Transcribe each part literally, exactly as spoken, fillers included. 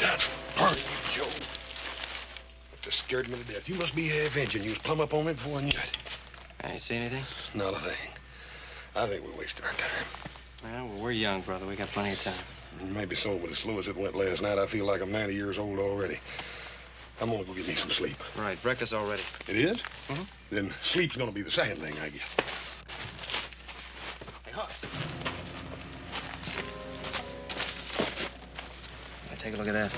That burn you, Joe. That just scared me to death. You must be avenging. You was plumb up on me before I knew it. I ain't see anything? Not a thing. I think we wasted our time. Well, well, we're young, brother. We got plenty of time. Maybe so, but as slow as it went last night, I feel like I'm ninety years old already. I'm gonna go get me some sleep. Right, breakfast all ready. It is? Mm-hmm. Then sleep's gonna be the second thing I get. Hey, Hoss. Take a look at that.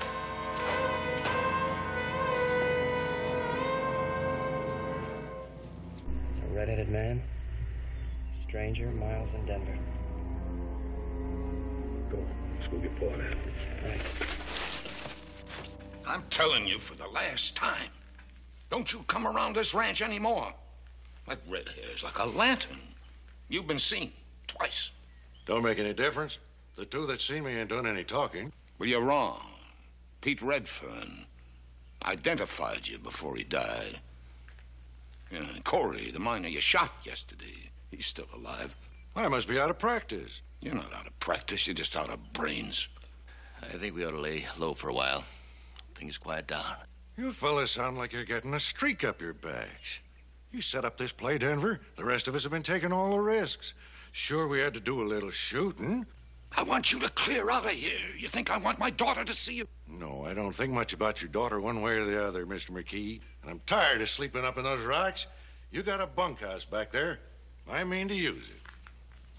It's a red-headed man. Stranger, miles in Denver. Go on. Let's go get Paul out. Right. I'm telling you for the last time. Don't you come around this ranch anymore. That red hair's like a lantern. You've been seen twice. Don't make any difference. The two that seen me ain't done any talking. Well, you're wrong. Pete Redfern identified you before he died. Yeah, Corey, the miner you shot yesterday, he's still alive. I must be out of practice. You're not out of practice. You're just out of brains. I think we ought to lay low for a while. Things quiet down. You fellas sound like you're getting a streak up your backs. You set up this play, Denver. The rest of us have been taking all the risks. Sure, we had to do a little shooting. I want you to clear out of here. You think I want my daughter to see you? No, I don't think much about your daughter one way or the other, Mister McKee. And I'm tired of sleeping up in those rocks. You got a bunkhouse back there. I mean to use it.